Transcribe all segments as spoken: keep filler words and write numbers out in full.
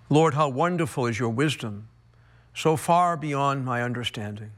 Lord, how wonderful is your wisdom, so far beyond my understanding.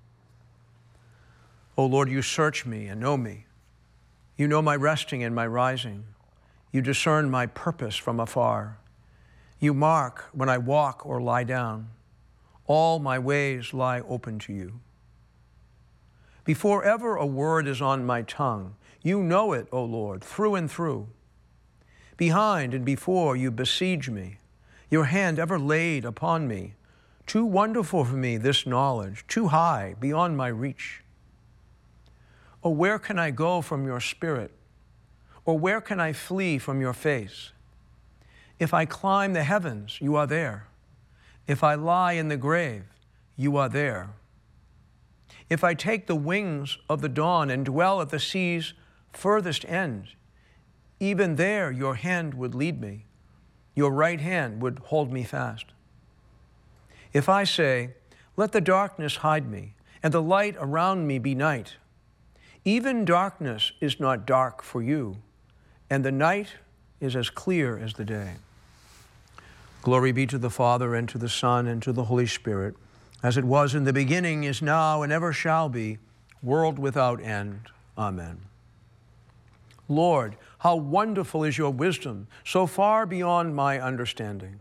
O Lord, you search me and know me. You know my resting and my rising. You discern my purpose from afar. You mark when I walk or lie down. All my ways lie open to you. Before ever a word is on my tongue, you know it, O Lord, through and through. Behind and before you besiege me, your hand ever laid upon me. Too wonderful for me this knowledge, too high, beyond my reach. Oh, where can I go from your spirit? Or where can I flee from your face? If I climb the heavens, you are there. If I lie in the grave, you are there. If I take the wings of the dawn and dwell at the sea's furthest end, even there your hand would lead me. Your right hand would hold me fast. If I say, let the darkness hide me, and the light around me be night, even darkness is not dark for you, and the night is as clear as the day. Glory be to the Father, and to the Son, and to the Holy Spirit, as it was in the beginning, is now, and ever shall be, world without end. Amen. Lord, how wonderful is your wisdom, so far beyond my understanding.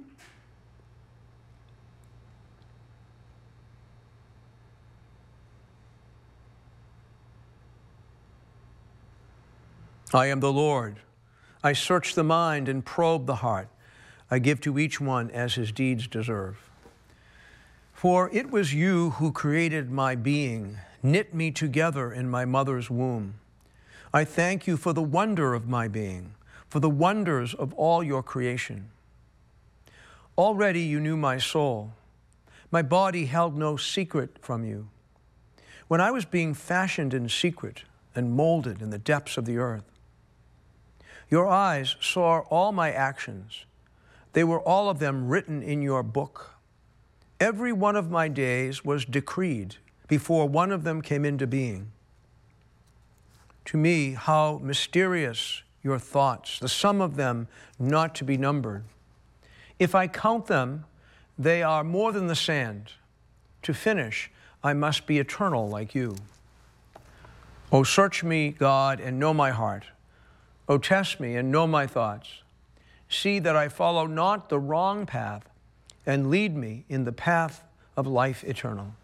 I am the Lord. I search the mind and probe the heart. I give to each one as his deeds deserve. For it was you who created my being, knit me together in my mother's womb. I thank you for the wonder of my being, for the wonders of all your creation. Already you knew my soul. My body held no secret from you. When I was being fashioned in secret and molded in the depths of the earth, your eyes saw all my actions. They were all of them written in your book. Every one of my days was decreed before one of them came into being. To me, how mysterious your thoughts, the sum of them not to be numbered. If I count them, they are more than the sand. To finish, I must be eternal like you. O search me, God, and know my heart. O test me and know my thoughts. See that I follow not the wrong path, and lead me in the path of life eternal.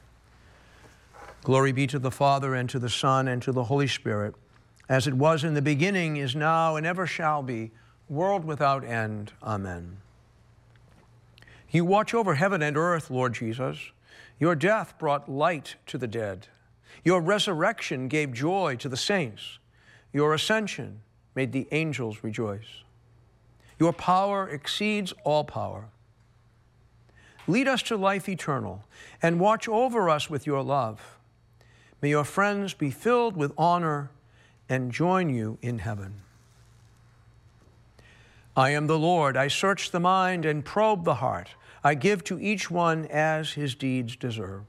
Glory be to the Father, and to the Son, and to the Holy Spirit, as it was in the beginning, is now, and ever shall be, world without end. Amen. You watch over heaven and earth, Lord Jesus. Your death brought light to the dead. Your resurrection gave joy to the saints. Your ascension made the angels rejoice. Your power exceeds all power. Lead us to life eternal, and watch over us with your love. May your friends be filled with honor and join you in heaven. I am the Lord. I search the mind and probe the heart. I give to each one as his deeds deserve.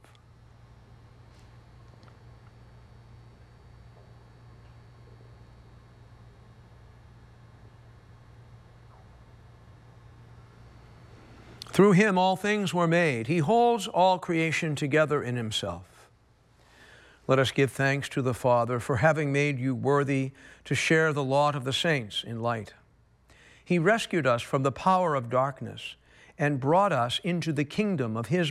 Through him all things were made. He holds all creation together in himself. Let us give thanks to the Father for having made you worthy to share the lot of the saints in light. He rescued us from the power of darkness and brought us into the kingdom of his